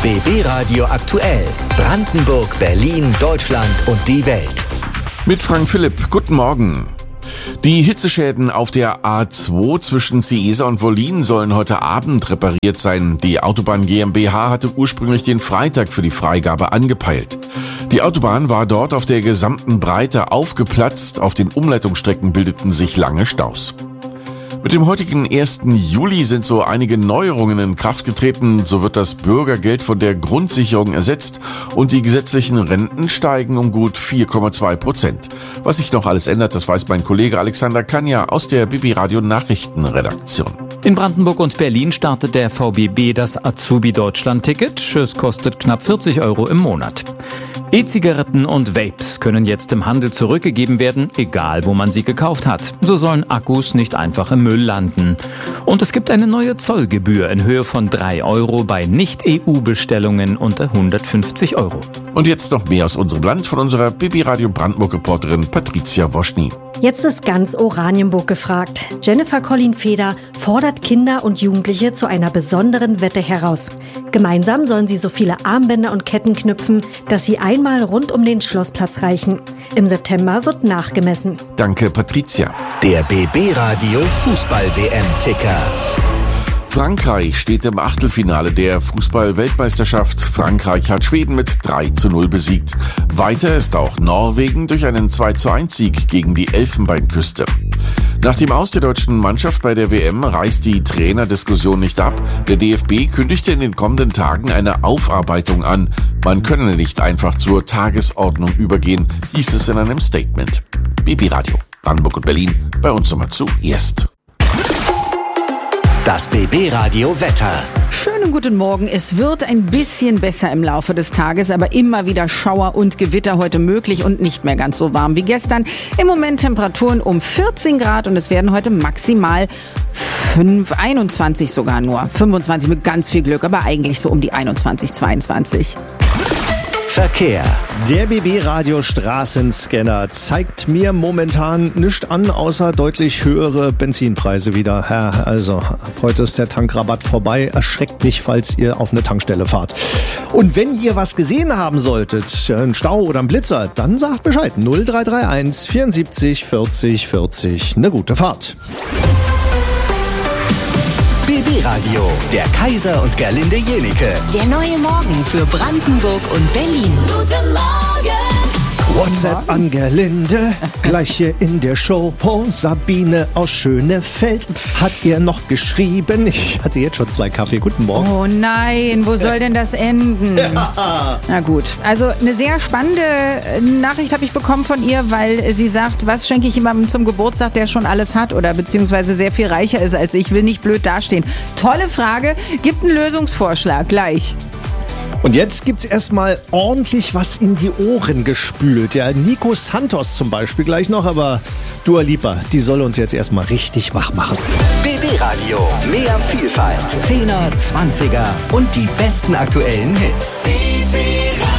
BB Radio aktuell. Brandenburg, Berlin, Deutschland und die Welt. Mit Frank Philipp. Guten Morgen. Die Hitzeschäden auf der A2 zwischen Ciesa und Wollin sollen heute Abend repariert sein. Die Autobahn GmbH hatte ursprünglich den Freitag für die Freigabe angepeilt. Die Autobahn war dort auf der gesamten Breite aufgeplatzt. Auf den Umleitungsstrecken bildeten sich lange Staus. Mit dem heutigen 1. Juli sind so einige Neuerungen in Kraft getreten. So wird das Bürgergeld von der Grundsicherung ersetzt und die gesetzlichen Renten steigen um gut 4,2%. Was sich noch alles ändert, das weiß mein Kollege Alexander Kanja aus der BB Radio Nachrichtenredaktion. In Brandenburg und Berlin startet der VBB das Azubi-Deutschland-Ticket. Es kostet knapp 40 € im Monat. E-Zigaretten und Vapes können jetzt im Handel zurückgegeben werden, egal wo man sie gekauft hat. So sollen Akkus nicht einfach im Müll landen. Und es gibt eine neue Zollgebühr in Höhe von 3 € bei Nicht-EU-Bestellungen unter 150 €. Und jetzt noch mehr aus unserem Land von unserer BB Radio Brandenburg-Reporterin Patricia Woschny. Jetzt ist ganz Oranienburg gefragt. Jennifer Collin-Feder fordert Kinder und Jugendliche zu einer besonderen Wette heraus. Gemeinsam sollen sie so viele Armbänder und Ketten knüpfen, dass sie einmal rund um den Schlossplatz reichen. Im September wird nachgemessen. Danke, Patricia. Der BB Radio Fußball-WM-Ticker. Frankreich steht im Achtelfinale der Fußball-Weltmeisterschaft. Frankreich hat Schweden mit 3:0 besiegt. Weiter ist auch Norwegen durch einen 2:1-Sieg gegen die Elfenbeinküste. Nach dem Aus der deutschen Mannschaft bei der WM reißt die Trainerdiskussion nicht ab. Der DFB kündigte in den kommenden Tagen eine Aufarbeitung an. Man könne nicht einfach zur Tagesordnung übergehen, hieß es in einem Statement. BB Radio, Brandenburg und Berlin, bei uns nochmal zuerst. Das BB Radio Wetter. Schönen guten Morgen. Es wird ein bisschen besser im Laufe des Tages, aber immer wieder Schauer und Gewitter heute möglich und nicht mehr ganz so warm wie gestern. Im Moment Temperaturen um 14 Grad und es werden heute maximal 21 sogar nur. 25 mit ganz viel Glück, aber eigentlich so um die 21, 22. Verkehr. Der BB-Radio Straßenscanner zeigt mir momentan nichts an, außer deutlich höhere Benzinpreise wieder. Ja, also, heute ist der Tankrabatt vorbei. Erschreckt nicht, falls ihr auf eine Tankstelle fahrt. Und wenn ihr was gesehen haben solltet, einen Stau oder einen Blitzer, dann sagt Bescheid. 0331 74 40 40. Eine gute Fahrt. BB Radio, der Kaiser und Gerlinde Jenike. Der neue Morgen für Brandenburg und Berlin. Guten Morgen! WhatsApp an Gerlinde, gleich hier in der Show. Oh, Sabine aus Schönefeld hat ihr noch geschrieben. Ich hatte jetzt schon 2 Kaffee. Guten Morgen. Oh nein, wo soll denn das enden? Ja. Na gut, also eine sehr spannende Nachricht habe ich bekommen von ihr, weil sie sagt, was schenke ich jemandem zum Geburtstag, der schon alles hat oder beziehungsweise sehr viel reicher ist als ich, will nicht blöd dastehen. Tolle Frage, gibt einen Lösungsvorschlag gleich. Und jetzt gibt's erstmal ordentlich was in die Ohren gespült. Ja, Nico Santos zum Beispiel gleich noch, aber Dua Lipa, die soll uns jetzt erstmal richtig wach machen. BB Radio, mehr Vielfalt. 10er, 20er und die besten aktuellen Hits. BB Radio.